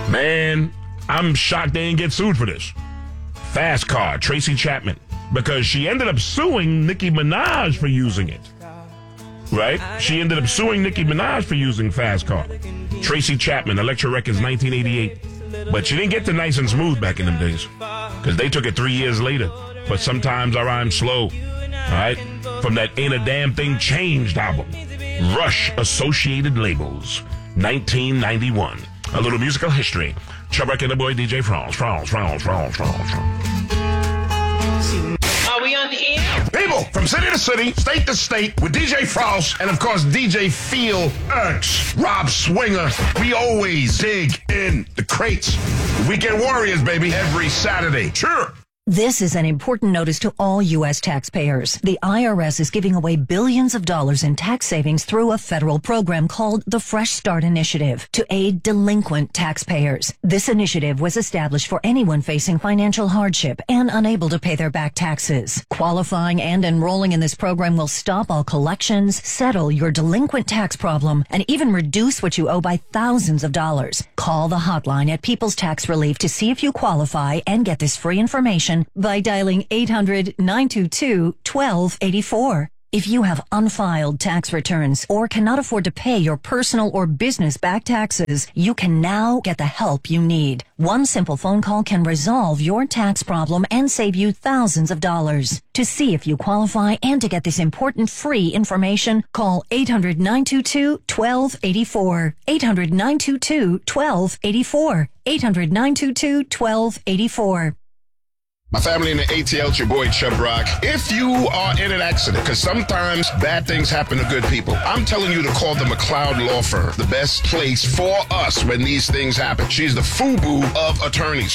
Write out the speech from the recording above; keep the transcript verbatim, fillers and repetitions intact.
Man, I'm shocked they didn't get sued for this. Fast Car, Tracy Chapman, because she ended up suing Nicki Minaj for using it. Right? She ended up suing Nicki Minaj for using Fast Car. Tracy Chapman, Elektra Records, nineteen eighty-eight. But she didn't get to Nice and Smooth back in them days, because they took it three years later. But sometimes I rhyme slow. All right? From that Ain't a Damn Thing Changed album. Rush Associated Labels, nineteen ninety-one. A little musical history. Chubbuck and the boy D J France, France, France, France, France. Are we on the air? People from city to city, state to state, with D J Frost and, of course, D J Feel X, Rob Swinger. We always dig in the crates. Weekend Warriors, baby, every Saturday. Sure. This is an important notice to all U S taxpayers. The I R S is giving away billions of dollars in tax savings through a federal program called the Fresh Start Initiative to aid delinquent taxpayers. This initiative was established for anyone facing financial hardship and unable to pay their back taxes. Qualifying and enrolling in this program will stop all collections, settle your delinquent tax problem, and even reduce what you owe by thousands of dollars. Call the hotline at People's Tax Relief to see if you qualify and get this free information by dialing eight hundred, nine two two, one two eight four. If you have unfiled tax returns or cannot afford to pay your personal or business back taxes, you can now get the help you need. One simple phone call can resolve your tax problem and save you thousands of dollars. To see if you qualify and to get this important free information, call eight hundred, nine two two, one two eight four. eight hundred, nine two two, one two eight four. eight hundred, nine two two, one two eight four. My family in the A T L, it's your boy Chub Rock. If you are in an accident, because sometimes bad things happen to good people, I'm telling you to call the McLeod Law Firm, the best place for us when these things happen. She's the FUBU of attorneys.